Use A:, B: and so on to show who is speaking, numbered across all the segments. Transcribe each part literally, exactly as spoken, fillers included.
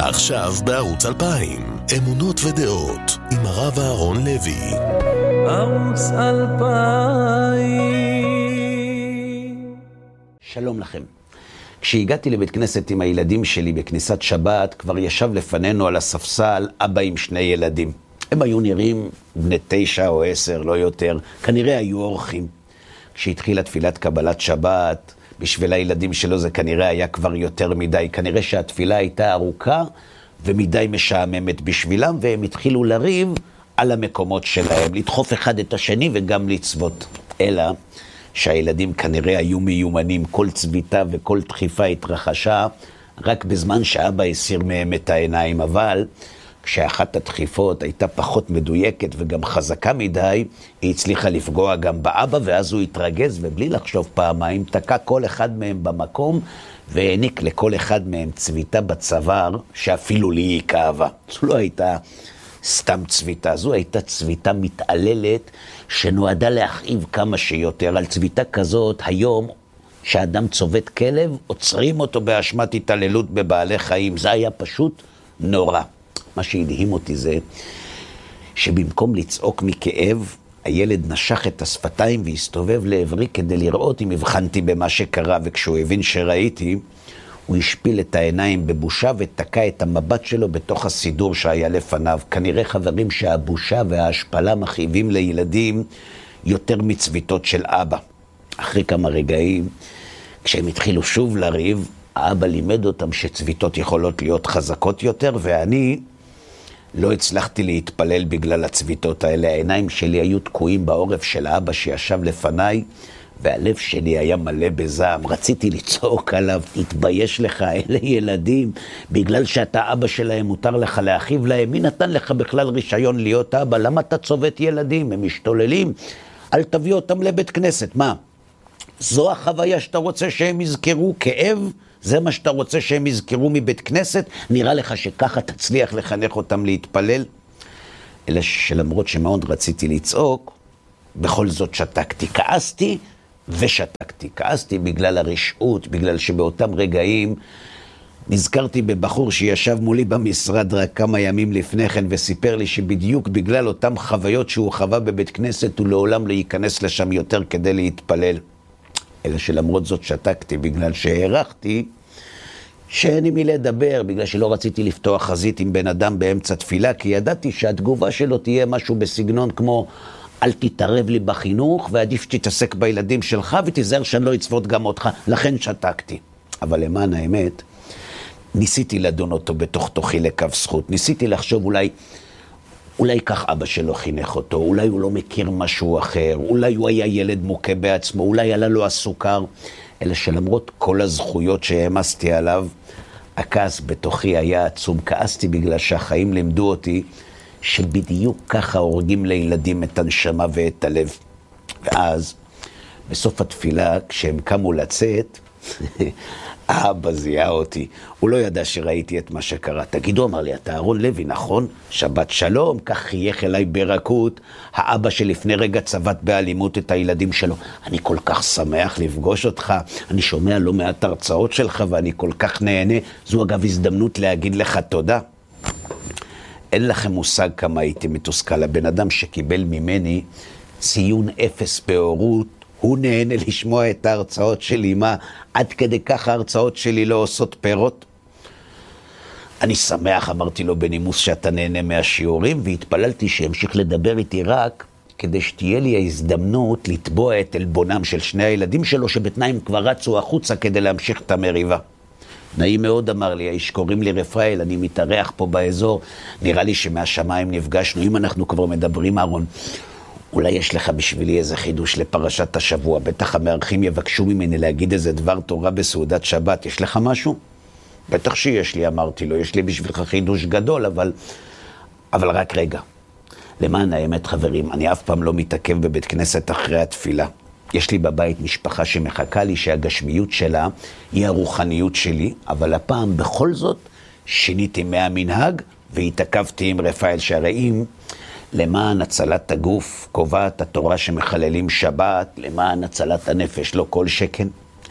A: עכשיו בערוץ אלפיים, אמונות ודעות, עם הרב אהרון לוי.
B: ערוץ אלפיים.
C: שלום לכם. כשהגעתי לבית כנסת עם הילדים שלי בכניסת שבת, כבר ישב לפנינו על הספסל אבא עם שני ילדים. הם היו נראים בני תשע או עשר, לא יותר. כנראה היו אורחים. כשהתחילה תפילת קבלת שבת, בשביל הילדים שלו זה כנראה היה כבר יותר מדי. כנראה שהתפילה הייתה ארוכה ומדי משעממת בשבילם, והם התחילו לריב על המקומות שלהם, לדחוף אחד את השני וגם לצוות. אלא שהילדים כנראה היו מיומנים, כל צביטה וכל דחיפה התרחשה רק בזמן שאבא הסיר מהם את העיניים. אבל כשאחת הדחיפות הייתה פחות מדויקת וגם חזקה מדי, היא הצליחה לפגוע גם באבא, ואז הוא התרגז ובלי לחשוב פעמיים תקע כל אחד מהם במקום והעניק לכל אחד מהם צביטה בצוואר שאפילו לי היא כאבה. זו לא הייתה סתם צביטה, זו הייתה צביטה מתעללת שנועדה להכאיב כמה שיותר. על צביטה כזאת היום שאדם צובט כלב עוצרים אותו באשמת התעללות בבעלי חיים. זה היה פשוט נורא. מה שהדהים אותי זה שבמקום לצעוק מכאב, הילד נשך את השפתיים והסתובב לעברי כדי לראות אם הבחנתי במה שקרה, וכשהוא הבין שראיתי, הוא השפיל את העיניים בבושה ותקע את המבט שלו בתוך הסידור שהיה לפניו. כנראה חברים שהבושה וההשפלה מכאיבים לילדים יותר מצביטות של אבא. אחרי כמה רגעים, כשהם התחילו שוב לריב, האבא לימד אותם שצביטות יכולות להיות חזקות יותר, ואני לא הצלחתי להתפלל בגלל הצביטות האלה. העיניים שלי היו תקועים בעורף של האבא שישב לפניי, והלב שלי היה מלא בזעם. רציתי לצעוק עליו, תתבייש לך, אלה ילדים, בגלל שאתה אבא שלהם מותר לך להכאיב להם. מי נתן לך בכלל רישיון להיות אבא? למה אתה צובט ילדים? הם משתוללים, אל תביא אותם לבית כנסת. מה? זו החוויה שאתה רוצה שהם יזכרו? כאב? זה מה שאתה רוצה שהם יזכרו מבית כנסת? נראה לך שככה תצליח לחנך אותם להתפלל? אלא שלמרות שמאוד רציתי לצעוק, בכל זאת שתקתי. כעסתי ושתקתי. כעסתי בגלל הרשעות, בגלל שבאותם רגעים נזכרתי בבחור שישב מולי במשרד רק כמה ימים לפני כן וסיפר לי שבדיוק בגלל אותם חוויות שהוא חווה בבית כנסת הוא לעולם לא ייכנס לשם יותר כדי להתפלל. אלא שלמרות זאת שתקתי בגלל שהערכתי שאין עם מי לדבר, בגלל שלא רציתי לפתוח חזית עם בן אדם באמצע תפילה, כי ידעתי שהתגובה שלו תהיה משהו בסגנון כמו אל תתערב לי בחינוך ועדיף שתתעסק בילדים שלך ותיזהר שאני לא אצוות גם אותך. לכן שתקתי. אבל למען האמת ניסיתי לדון אותו בתוך תוכי לקו זכות. ניסיתי לחשוב אולי אולי כך אבא שלו חינך אותו, אולי הוא לא מכיר משהו אחר, אולי הוא היה ילד מוכה בעצמו, אולי עלה לו הסוכר. אלא שלמרות כל הזכויות שהעמסתי עליו, הכעס בתוכי היה עצום. כעסתי בגלל שהחיים לימדו אותי שבדיוק ככה הורגים לילדים את הנשמה ואת הלב. ואז בסוף התפילה כשהם קמו לצאת, האבא זיהה אותי. הוא לא ידע שראיתי את מה שקרה. תגידו, אמר לי, אתה אהרון לוי, נכון? שבת שלום. כך חייך אליי ברכות האבא שלפני רגע צבט באלימות את הילדים שלו. אני כל כך שמח לפגוש אותך, אני שומע לא מעט הרצאות שלך ואני כל כך נהנה. זו אגב הזדמנות להגיד לך תודה. אין לכם מושג כמה הייתי מתוסכל. הבן אדם שקיבל ממני ציון אפס בהורות, הוא נהנה לשמוע את ההרצאות שלי. מה, עד כדי כך ההרצאות שלי לא עושות פירות? אני שמח, אמרתי לו בנימוס, שאתה נהנה מהשיעורים, והתפללתי שהמשיך לדבר איתי רק כדי שתהיה לי ההזדמנות לתבוע את אלבונם של שני הילדים שלו, שבתנאים כבר רצו החוצה כדי להמשיך את המריבה. נעים מאוד, אמר לי האיש, קוראים לי רפאל, אני מתארח פה באזור, נראה לי שמהשמיים נפגשנו. אם אנחנו כבר מדברים, אהרון, אולי יש לך בשבילי איזה חידוש לפרשת השבוע. בטח המארחים יבקשו ממני להגיד איזה דבר תורה בסעודת שבת. יש לך משהו? בטח שיש לי, אמרתי לו. יש לי בשבילך חידוש גדול, אבל, אבל רק רגע. למען האמת, חברים, אני אף פעם לא מתעכב בבית כנסת אחרי התפילה. יש לי בבית משפחה שמחכה לי שהגשמיות שלה היא הרוחניות שלי, אבל הפעם בכל זאת שיניתי מהמנהג והתעכבתי עם רפאל. שהרי אם למען הצלת הגוף קובעת התורה שמחללים שבת, למען הצלת הנפש לא כל שכן.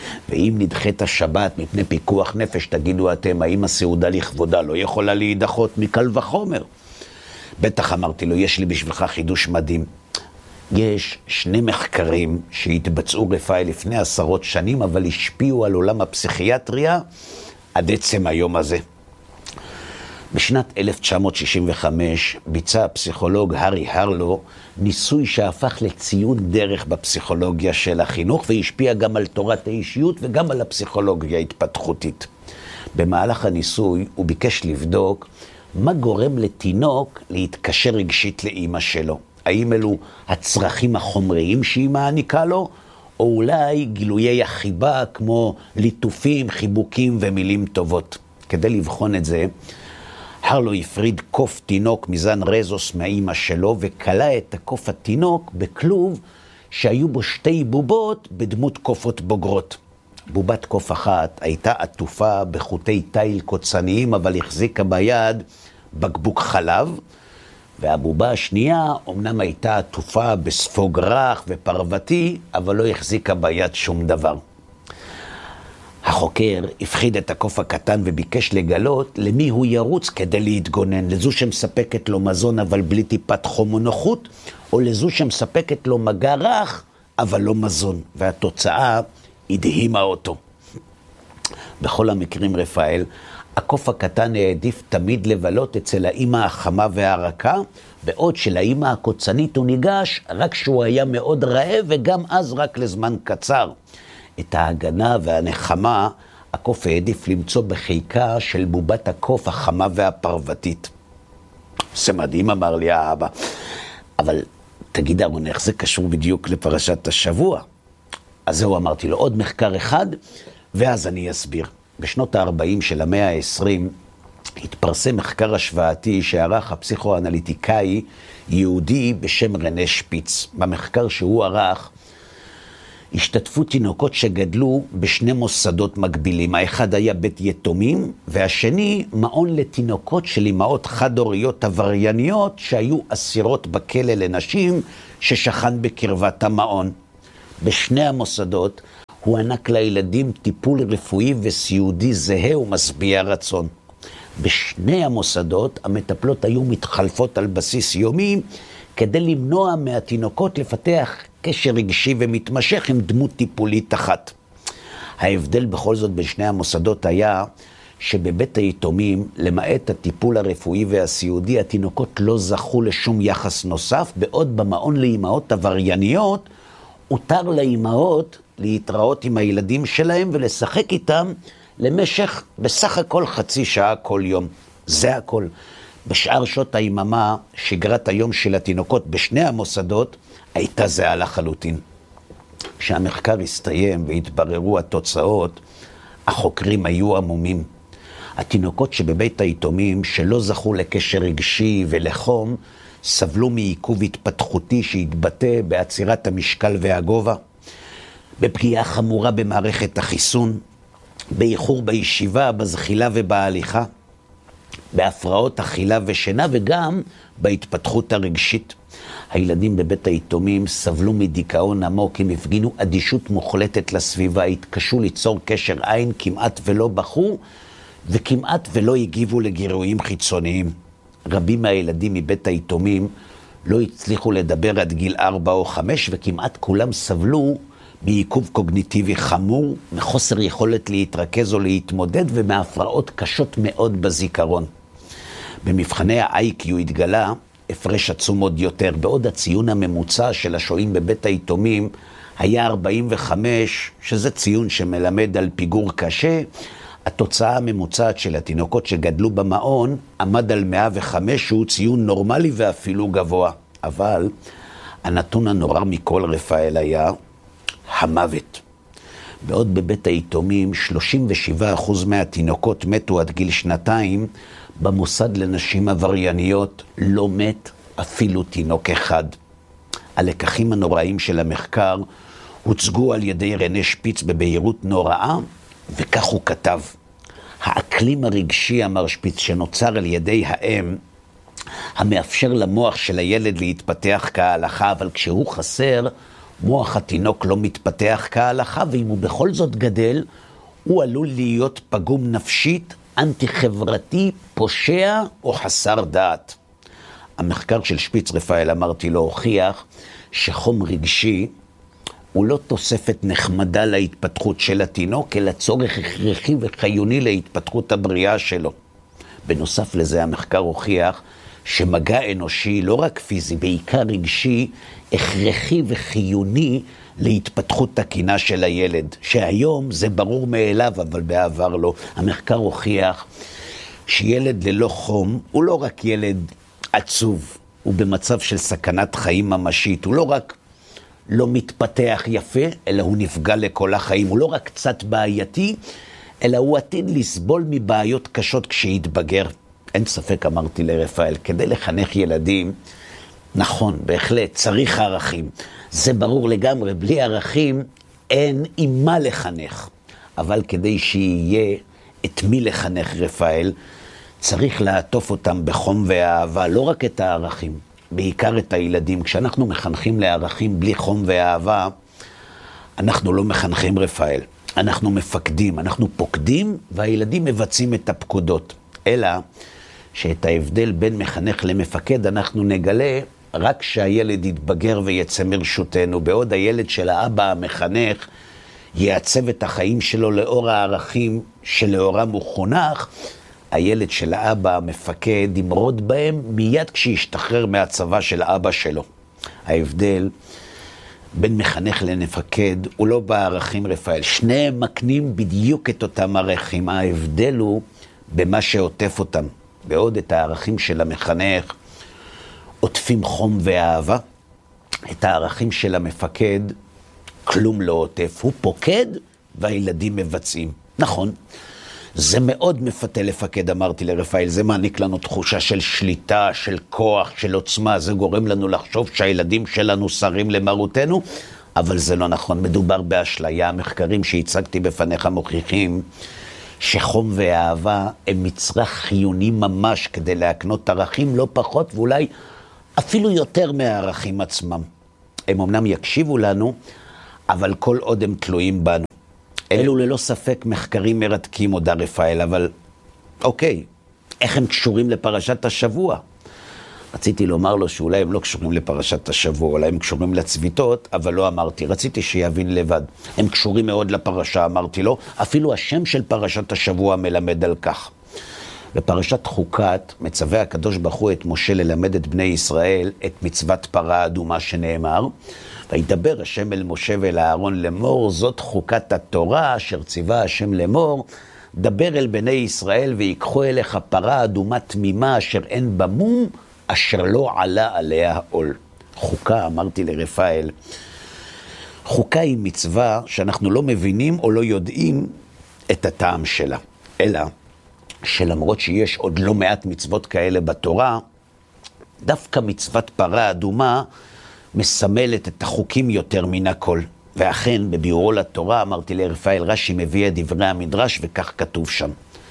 C: ואם נדחית השבת מפני פיקוח נפש, תגידו אתם, האם הסעודה לכבודה לא יכולה להידחות מקל וחומר? בטח אמרתי לו, יש לי בשבילך חידוש מדהים. יש שני מחקרים שהתבצעו רפאל לפני עשרות שנים, אבל השפיעו על עולם הפסיכיאטריה עד עצם היום הזה. בשנת אלף תשע מאות שישים וחמש ביצע הפסיכולוג הארי הרלו ניסוי שהפך לציון דרך בפסיכולוגיה של החינוך, והשפיע גם על תורת האישיות וגם על הפסיכולוגיה ההתפתחותית. במהלך הניסוי הוא ביקש לבדוק מה גורם לתינוק להתקשר רגשית לאמא שלו. האם אלו הצרכים החומריים שהיא מעניקה לו, או אולי גילויי החיבה כמו ליטופים, חיבוקים ומילים טובות. כדי לבחון את זה, הרלו הפריד קוף תינוק מזן רזוס מהאמא שלו, וקלה את הקוף התינוק בכלוב שהיו בו שתי בובות בדמות קופות בוגרות. בובת קוף אחת הייתה עטופה בחוטי תיל קוצניים, אבל החזיקה ביד בקבוק חלב, והבובה השנייה אומנם הייתה עטופה בספוג רך ופרוותי, אבל לא החזיקה ביד שום דבר. החוקר הפחיד את הקוף הקטן וביקש לגלות למי הוא ירוץ כדי להתגונן, לזו שמספקת לו מזון אבל בלי טיפת חום או נוחות, או לזו שמספקת לו מגע רך אבל לא מזון, והתוצאה הדהימה אותו. בכל המקרים רפאל, הקוף הקטן העדיף תמיד לבלות אצל האמא החמה והרכה, בעוד שלאמא הקוצנית הוא ניגש רק כשהוא היה מאוד רעב, וגם אז רק לזמן קצר. את ההגנה והנחמה הקוף העדיף למצוא בחיקה של בובת הקוף החמה והפרוותית. זה מדהים, אמר לי האבא. אבל תגיד אהרון, איך זה קשור בדיוק לפרשת השבוע? אז זהו, אמרתי לו, עוד מחקר אחד, ואז אני אסביר. בשנות ה-ארבעים של המאה ה-עשרים התפרסם מחקר השוואתי שערך הפסיכואנליטיקאי יהודי בשם רנה שפיץ. במחקר שהוא ערך השתתפו תינוקות שגדלו בשני מוסדות מקבילים. האחד היה בית יתומים, והשני מעון לתינוקות של אמהות חד-הוריות עברייניות שהיו אסירות בכלא לנשים ששכן בקרבת המעון. בשני המוסדות הוא הענק לילדים טיפול רפואי וסיעודי זהה ומשביע רצון. בשני המוסדות המטפלות היו מתחלפות על בסיס יומי כדי למנוע מהתינוקות לפתח קשר רגשי ומתמשך עם דמות טיפולית אחת. ההבדל בכל זאת בין שני המוסדות היה שבבית היתומים, למעט הטיפול הרפואי והסיעודי, התינוקות לא זכו לשום יחס נוסף, בעוד במעון לאמהות עברייניות הותר לאמהות להתראות עם הילדים שלהם ולשחק איתם למשך בסך הכל חצי שעה כל יום. זה הכל. בשאר שעות היממה, שגרת היום של התינוקות בשני המוסדות הייתה זהה לחלוטין. כשהמחקר הסתיים והתבררו התוצאות, החוקרים היו עמומים. התינוקות שבבית היתומים שלא זכו לקשר רגשי ולחום, סבלו מעיכוב התפתחותי שהתבטא בעצירת המשקל והגובה, בפגיעה חמורה במערכת החיסון, באיחור בישיבה, בזחילה ובהליכה, בהפרעות אכילה ושינה וגם בהתפתחות הרגשית. הילדים בבית היתומים סבלו מדיכאון עמוק, הם הפגינו אדישות מוחלטת לסביבה, התקשו ליצור קשר עין, כמעט ולא בכו וכמעט ולא הגיבו לגירויים חיצוניים. רבים מהילדים מבית היתומים לא הצליחו לדבר עד גיל ארבע או חמש, וכמעט כולם סבלו מעיכוב קוגניטיבי חמור, מחוסר יכולת להתרכז או להתמודד ומהפרעות קשות מאוד בזיכרון. במבחני ה-איי קיו התגלה הפרש עצום עוד יותר, בעוד הציון הממוצע של השוהים בבית היתומים היה ארבעים וחמש, שזה ציון שמלמד על פיגור קשה. התוצאה הממוצעת של התינוקות שגדלו במעון עמד על מאה וחמש, שהוא ציון נורמלי ואפילו גבוה. אבל הנתון הנורא מכל רפאל היה המוות. בעוד בבית היתומים שלושים ושבעה אחוז מהתינוקות מתו עד גיל שנתיים, במוסד לנשים עברייניות לא מת אפילו תינוק אחד. הלקחים הנוראים של המחקר הוצגו על ידי רנה שפיץ בבהירות נוראה, וכך הוא כתב: האקלים הרגשי, אמר שפיץ, שנוצר על ידי האם, המאפשר למוח של הילד להתפתח כהלכה, אבל כשהוא חסר, מוח התינוק לא מתפתח כהלכה, ואם הוא בכל זאת גדל, הוא עלול להיות פגום נפשית, אנטי-חברתי, פושע או חסר דעת. המחקר של שפיץ רפאל, אמרתי לו, הוכיח שחום רגשי הוא לא תוספת נחמדה להתפתחות של התינוק, אלא צורך הכרחי וחיוני להתפתחות הבריאה שלו. בנוסף לזה, המחקר הוכיח שמגע אנושי, לא רק פיזי, בעיקר רגשי, הכרחי וחיוני להתפתחות תקינה של הילד, שהיום זה ברור מאליו, אבל בעבר לא. המחקר הוכיח שילד ללא חום הוא לא רק ילד עצוב, הוא במצב של סכנת חיים ממשית, הוא לא רק לא מתפתח יפה, אלא הוא נפגע לכל החיים, הוא לא רק קצת בעייתי, אלא הוא עתיד לסבול מבעיות קשות כשיתבגר. אין ספק, אמרתי לרפאל, כדי לחנך ילדים, נכון, בהחלט, צריך ערכים. זה ברור לגמרי, בלי ערכים אין עם מה לחנך. אבל כדי שיהיה את מי לחנך רפאל, צריך לעטוף אותם בחום ואהבה, לא רק את הערכים, בעיקר את הילדים. כשאנחנו מחנכים לערכים בלי חום ואהבה, אנחנו לא מחנכים רפאל. אנחנו מפקדים, אנחנו פוקדים, והילדים מבצעים את הפקודות. אלא שאת ההבדל בין מחנך למפקד אנחנו נגלה רק כשהילד יתבגר ויצא מרשותנו, בעוד הילד של האבא המחנך יעצב את החיים שלו לאור הערכים שלאורם הוא חונך, הילד של האבא המפקד ימרוד בהם מיד כשישתחרר מהצבא של אבא שלו. ההבדל בין מחנך למפקד הוא לא בערכים רפאל, שניהם מקנים בדיוק את אותם ערכים, ההבדל הוא במה שעוטף אותם. בעוד את הערכים של המחנך עוטפים חום ואהבה, את הערכים של המפקד כלום לא עוטף, הוא פוקד והילדים מבצעים. נכון, זה מאוד מפתה לפקד, אמרתי לרפאל, זה מעניק לנו תחושה של שליטה, של כוח, של עוצמה, זה גורם לנו לחשוב שהילדים שלנו שרים למרותנו, אבל זה לא נכון, מדובר באשליה. המחקרים שהצגתי בפניך מוכיחים שחום ואהבה הם מצרך חיוני ממש כדי להקנות ערכים, לא פחות ואולי אפילו יותר מהערכים עצמם. הם אמנם יקשיבו לנו, אבל כל עוד הם תלויים בנו. אלו ללא ספק מחקרים מרתקים, הודה רפאל, אבל אוקיי, איך הם קשורים לפרשת השבוע? רציתי לומר לו שאולי הם לא קשורים לפרשת השבוע, אולי הם קשורים לצביתות, אבל לא אמרתי, רציתי שיבין לבד. הם קשורים מאוד לפרשה, אמרתי לו, אפילו השם של פרשת השבוע מלמד על כך. בפרשת חוקת מצווה הקדוש ברוך הוא את משה ללמד את בני ישראל את מצוות פרה אדומה שנאמר, וידבר השם אל משה ואל אהרון לאמור, זאת חוקת התורה אשר ציווה השם לאמור, דבר אל בני ישראל ויקחו אליך פרה אדומה תמימה אשר אין בה מום, אשר לא עלה עליה עול. חוקה, אמרתי לרפאל, חוקה היא מצווה שאנחנו לא מבינים או לא יודעים את הטעם שלה, אלא שלמרות שיש עוד לא מעט מצוות כאלה בתורה, דווקא מצוות פרה אדומה מסמלת את החוקים יותר מן הכל. ואכן, בביאורו לתורה, אמרתי לרפאל, רש"י מביא את דברי המדרש, וכך כתוב שם.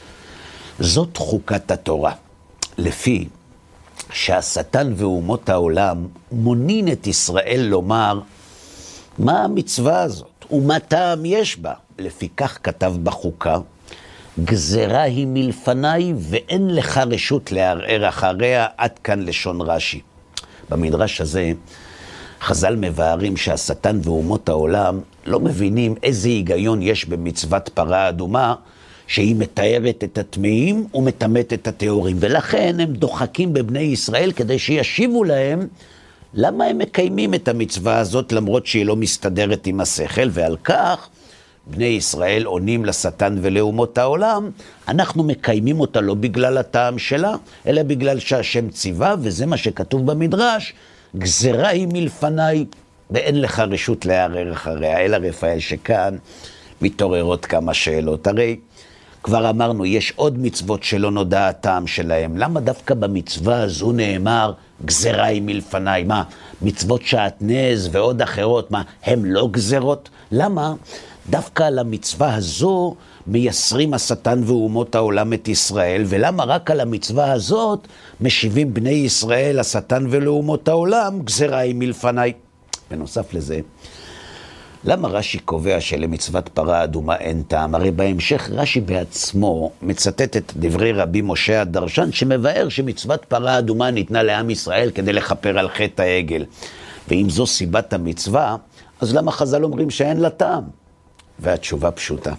C: זאת חוקת התורה, לפי שהשטן ואומות העולם מונין את ישראל לומר, מה המצווה הזאת ומה טעם יש בה? לפי כך כתב בחוקה, גזרה היא מלפניי ואין לך רשות לערער אחריה, עד כאן לשון רש"י. במדרש הזה חז"ל מבארים שהשטן ואומות העולם לא מבינים איזה היגיון יש במצוות פרה אדומה, שהיא מתארת את הטמאים ומטמאת את הטהורים, ולכן הם דוחקים בבני ישראל כדי שישיבו להם למה הם מקיימים את המצווה הזאת למרות שהיא לא מסתדרת עם השכל, ועל כך בני ישראל עונים לשטן ולאומות העולם, אנחנו מקיימים אותה לא בגלל הטעם שלה, אלא בגלל שהשם ציווה, וזה מה שכתוב במדרש, גזרה היא מלפניי ואין לך רשות לערער אחריה. אלא רפאל, שכאן מתעוררות כמה שאלות. הרי כבר אמרנו, יש עוד מצוות שלא נודע הטעם שלהם. למה דווקא במצווה הזו נאמר גזרה היא מלפניי? מה, מצוות שעטנז ועוד אחרות, מה, הם לא גזרות? למה דווקא על המצווה הזו מייסרים השטן ואומות העולם את ישראל, ולמה רק על המצווה הזאת משיבים בני ישראל, השטן ולאומות העולם, גזרה היא מלפניי? בנוסף לזה, למה רש"י קובע שלמצוות פרה אדומה אין טעם? הרי בהמשך רש"י בעצמו מצטט את דברי רבי משה הדרשן, שמבאר שמצוות פרה אדומה ניתנה לעם ישראל כדי לכפר על חטא העגל. ואם זו סיבת המצווה, אז למה חז"ל אומרים שאין לה טעם? והתשובה פשוטה.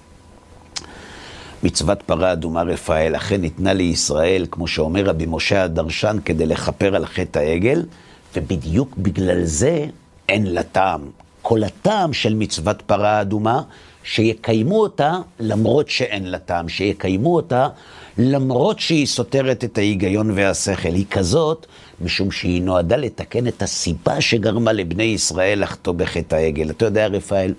C: מצוות פרה אדומה רפאל אכן ניתנה לישראל, כמו שאומר רבי משה הדרשן, כדי לכפר על חטא העגל, ובדיוק בגלל זה אין לה טעם. כל הטעם של מצוות פרה אדומה, שיקיימו אותה למרות שאין לה טעם, שיקיימו אותה למרות שהיא סותרת את ההיגיון והשכל. היא כזאת משום שהיא נועדה לתקן את הסיבה שגרמה לבני ישראל לחטוא בחטא העגל. אתה יודע רפאל,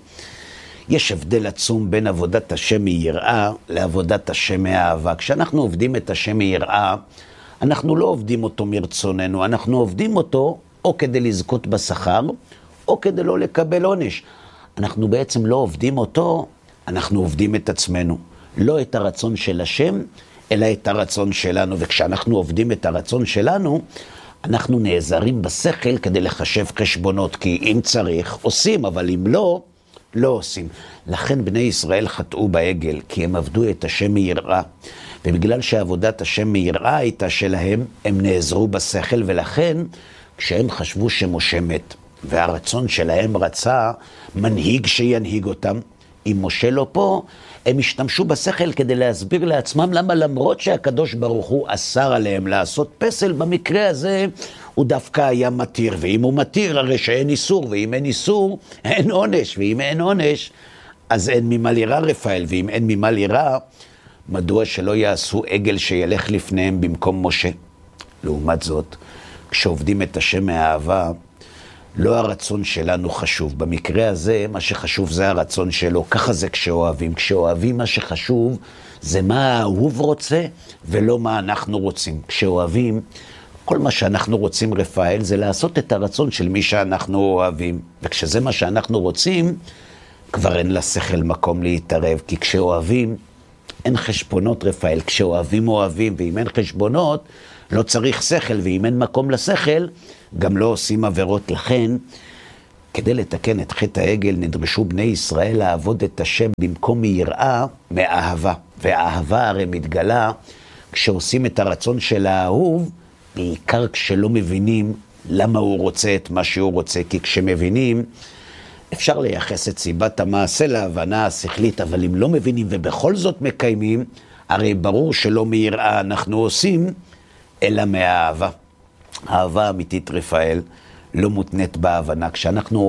C: יש הבדל עצום בין עבודת השם מיראה לעבודת השם מאהבה. כשאנחנו עובדים את השם מיראה, אנחנו לא עובדים אותו מרצוננו, אנחנו עובדים אותו או כדי לזכות בשכר, או כדי לא לקבל עונש. אנחנו בעצם לא עובדים אותו, אנחנו עובדים את עצמנו. לא את הרצון של השם, אלא את הרצון שלנו. וכשאנחנו עובדים את הרצון שלנו, אנחנו נעזרים בשכל כדי לחשב חשבונות. כי אם צריך, עושים, אבל אם לא, לא עושים. לכן בני ישראל חטאו בעגל, כי הם עבדו את השם מיראה. ובגלל שעבודת השם מיראה הייתה שלהם, הם נעזרו בשכל, ולכן כשהם חשבו שמשה מת, והרצון שלהם רצה מנהיג שינהיג אותם, אם משה לא פה, הם השתמשו בשכל כדי להסביר לעצמם למה למרות שהקדוש ברוך הוא אסר עליהם לעשות פסל, במקרה הזה הוא דווקא היה מתיר, ואם הוא מתיר הרי שאין איסור, ואם אין איסור אין עונש, ואם אין עונש אז אין ממה לירא רפאל, ואם אין ממה לירא, מדוע שלא יעשו עגל שילך לפניהם במקום משה? לעומת זאת, כשעובדים את השם מהאהבה, לא הרצון שלנו חשוב. במקרה הזה, מה שחשוב זה הרצון שלו. ככה זה כשאוהבים. כשאוהבים מה שחשוב זה מה האהוב רוצה, ולא מה אנחנו רוצים. כשאוהבים, כל מה שאנחנו רוצים רפאל, זה לעשות את הרצון של מי שאנחנו אוהבים. וכשזה מה שאנחנו רוצים, כבר אין לשכל מקום להתערב. כי כשאוהבים, אין חשבונות רפאל. כשאוהבים אוהבים, ואם אין חשבונות, לא צריך שכל, ואם אין מקום לשכל, גם לא עושים עבירות. לכן, כדי לתקן את חטא העגל, נדרשו בני ישראל לעבוד את השם במקום מיראה, מאהבה. והאהבה הרי מתגלה כשעושים את הרצון של האהוב, בעיקר כשלא מבינים למה הוא רוצה את מה שהוא רוצה. כי כשמבינים, אפשר לייחס את סיבת המעשה להבנה השכלית, אבל אם לא מבינים ובכל זאת מקיימים, הרי ברור שלא מיראה אנחנו עושים, אלא מהאהבה. האהבה אמיתית רפאל לא מותנית בהבנה. כשאנחנו